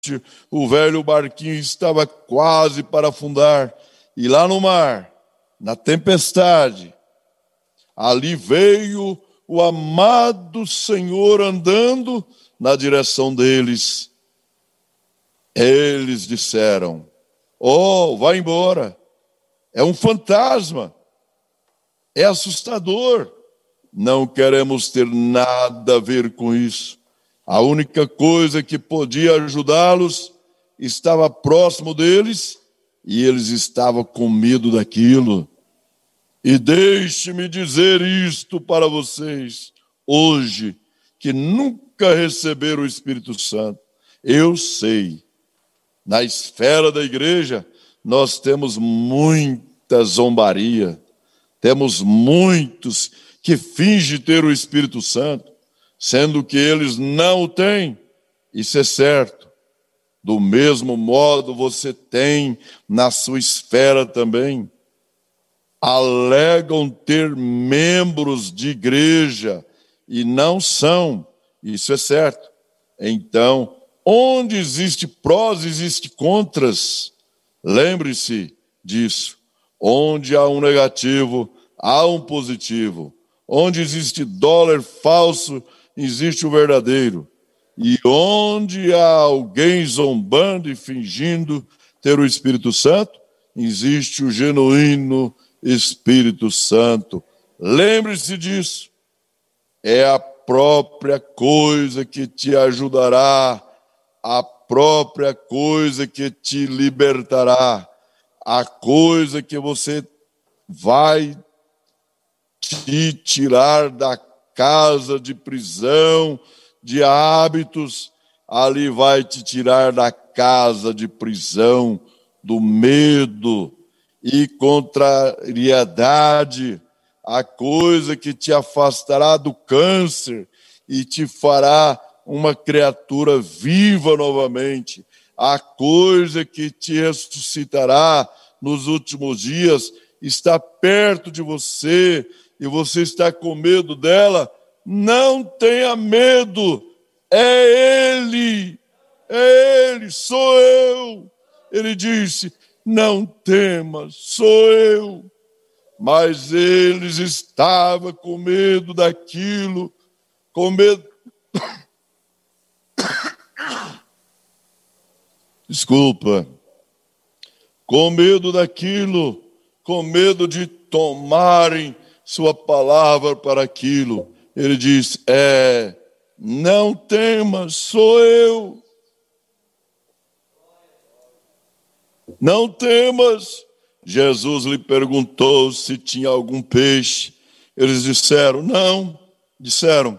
o velho barquinho estava quase para afundar. E lá no mar, na tempestade, ali veio o amado Senhor andando na direção deles. Eles disseram: "Oh, vai embora. É um fantasma. É assustador. Não queremos ter nada a ver com isso." A única coisa que podia ajudá-los estava próximo deles e eles estavam com medo daquilo. E deixe-me dizer isto para vocês, hoje, que nunca receberam o Espírito Santo. Eu sei, na esfera da igreja, nós temos muita zombaria, temos muitos que fingem ter o Espírito Santo, sendo que eles não o têm. Isso é certo. Do mesmo modo, você tem na sua esfera também. Alegam ter membros de igreja e não são. Isso é certo. Então, onde existe prós, existe contras. Lembre-se disso. Onde há um negativo, há um positivo. Onde existe dólar falso, existe o verdadeiro. E onde há alguém zombando e fingindo ter o Espírito Santo, existe o genuíno Espírito Santo. Lembre-se disso. É a própria coisa que te ajudará, a própria coisa que te libertará, a coisa que você vai te tirar da casa de prisão, de hábitos, ali vai te tirar da casa de prisão, do medo e contrariedade, a coisa que te afastará do câncer e te fará uma criatura viva novamente, a coisa que te ressuscitará nos últimos dias, está perto de você e você está com medo dela. Não tenha medo, é Ele, sou eu. Ele disse: não temas, sou eu. Mas eles estavam com medo daquilo, com medo. Desculpa. Com medo daquilo, com medo de tomarem sua palavra para aquilo. Ele diz: não temas, sou eu. Não temas. Jesus lhe perguntou se tinha algum peixe. Eles disseram: não. Disseram: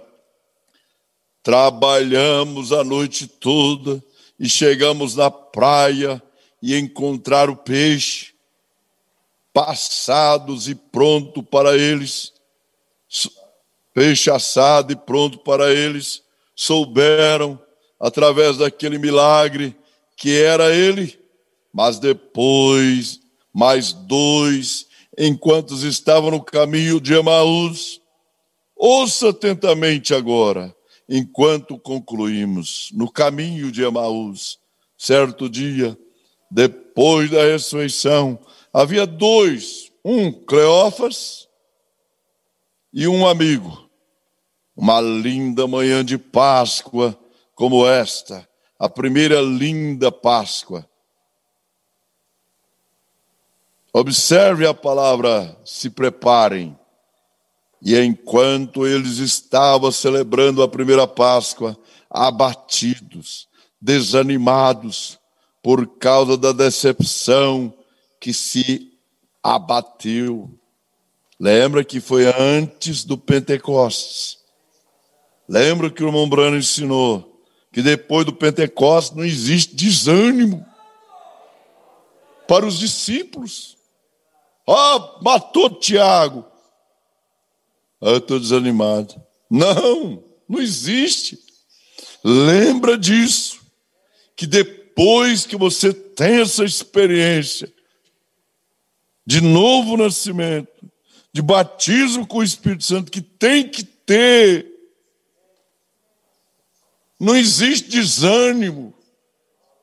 trabalhamos a noite toda e chegamos na praia e encontraram o peixe passados e pronto para eles. Peixe assado e pronto para eles. Souberam, através daquele milagre, que era ele. Mas depois, mais dois, enquanto estavam no caminho de Emaús. Ouça atentamente agora, enquanto concluímos. No caminho de Emaús, certo dia, depois da ressurreição, havia dois, um Cleófas e um amigo. Uma linda manhã de Páscoa como esta, a primeira linda Páscoa. Observe a palavra, se preparem. E enquanto eles estavam celebrando a primeira Páscoa, abatidos, desanimados, por causa da decepção que se abateu. Lembra que foi antes do Pentecostes. Lembra que o irmão Brano ensinou que depois do Pentecostes não existe desânimo para os discípulos. Matou Tiago. Eu estou desanimado. Não existe. Lembra disso, que depois que você tem essa experiência de novo nascimento, de batismo com o Espírito Santo, que tem que ter, não existe desânimo.